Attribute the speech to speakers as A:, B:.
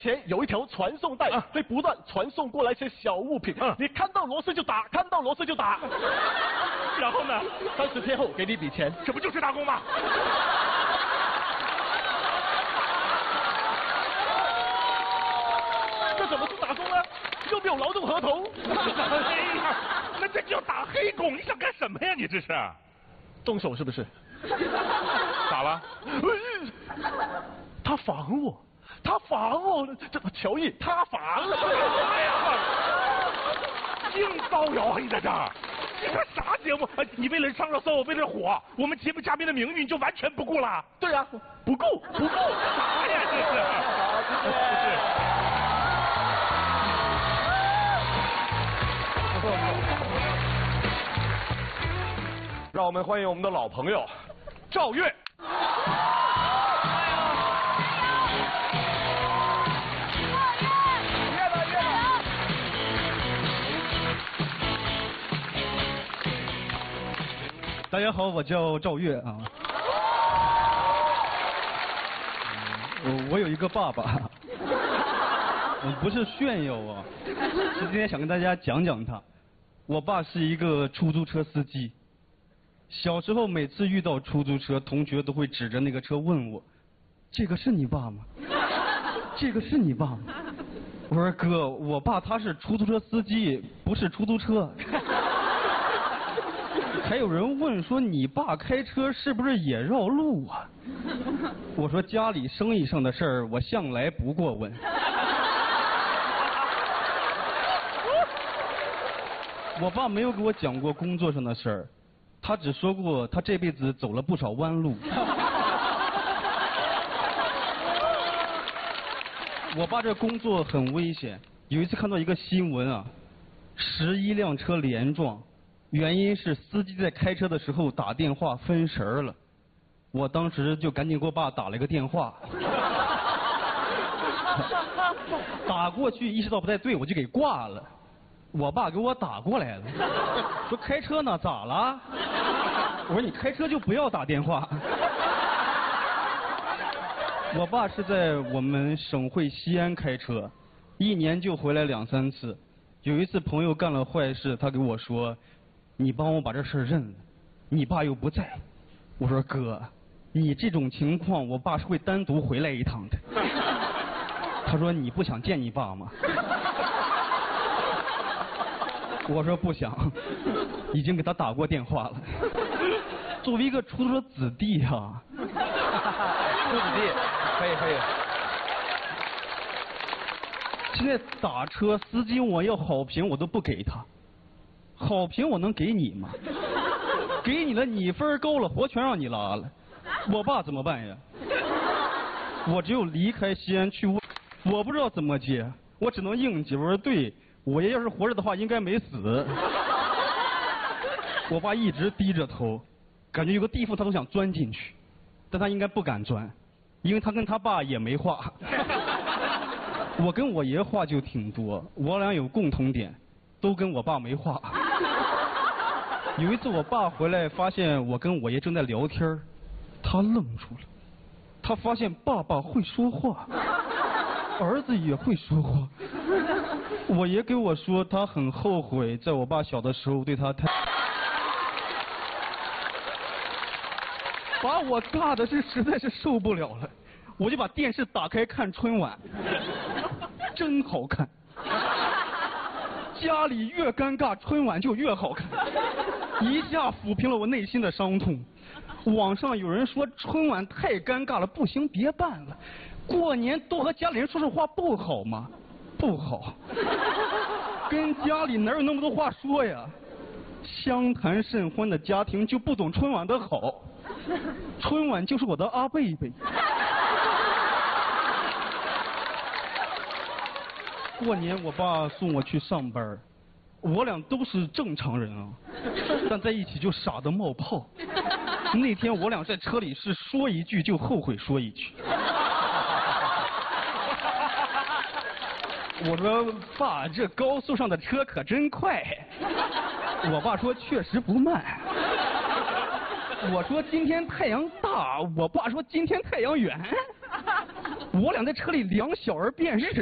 A: 前有一条传送带，会不断传送过来一些小物品。你看到螺丝就打，看到螺丝就打。
B: 然后呢
A: ？30天后给你一笔钱，
B: 这不就是打工吗？
A: 这怎么是打工呢？又没有劳动合同。
B: 哎呀，那这叫打黑工！你想干什么呀？你这是
A: 动手是不是？
B: 咋了？
A: 他防我，他防我，这乔毅他防。
B: 哎呀，净造谣啊！你在这儿，你看啥节目？你为了上热搜，为了火，我们节目嘉宾的名誉你就完全不顾了？
A: 对啊，不顾。
B: 啥呀？这是。
C: 让我们欢迎我们的老朋友赵越。
D: 大家好，我叫赵越啊。我有一个爸爸，不是炫耀啊，是今天想跟大家讲讲他。我爸是一个出租车司机。小时候每次遇到出租车，同学都会指着那个车问我：“这个是你爸吗？这个是你爸吗？”我说：“哥，我爸他是出租车司机，不是出租车。”还有人问说：“你爸开车是不是也绕路啊？”我说：“家里生意上的事儿，我向来不过问。”我爸没有给我讲过工作上的事儿，他只说过他这辈子走了不少弯路。我爸这工作很危险，有一次看到一个新闻啊，11辆车连撞，原因是司机在开车的时候打电话分神了。我当时就赶紧给我爸打了一个电话，打过去意识到不太对，我就给挂了。我爸给我打过来了，说开车呢，咋了？我说你开车就不要打电话。我爸是在我们省会西安开车，1年就回来2、3次。有一次朋友干了坏事，他给我说：“你帮我把这事认了。”你爸又不在。我说：“哥，你这种情况，我爸是会单独回来一趟的。”他说：“你不想见你爸吗？”我说不想，已经给他打过电话了。作为一个出租车子弟啊，出子弟，可以。现在打车司机我要好评，我都不给他。好评我能给你吗？给你了，你分高了，活全让你拉了。我爸怎么办呀？我只有离开西安去问，我不知道怎么接，我只能应接。我说对。我爷要是活着的话，应该没死。我爸一直低着头，感觉有个地缝他都想钻进去，但他应该不敢钻，因为他跟他爸也没话。我跟我爷话就挺多，我俩有共同点，都跟我爸没话。有一次我爸回来，发现我跟我爷正在聊天，他愣住了，他发现爸爸会说话，儿子也会说话。我爷给我说，他很后悔在我爸小的时候对他太，把我尬的是实在是受不了了，我就把电视打开看春晚，真好看。家里越尴尬，春晚就越好看，一下抚平了我内心的伤痛。网上有人说春晚太尴尬了，不行别办了，过年多和家里人说说话不好吗？不好，跟家里哪有那么多话说呀？相谈甚欢的家庭就不懂春晚的好，春晚就是我的阿贝贝。过年我爸送我去上班，我俩都是正常人啊，但在一起就傻得冒泡。那天我俩在车里是说一句就后悔说一句。我说爸，这高速上的车可真快。我爸说确实不慢。我说今天太阳大，我爸说今天太阳远。 我俩在车里两小儿便是。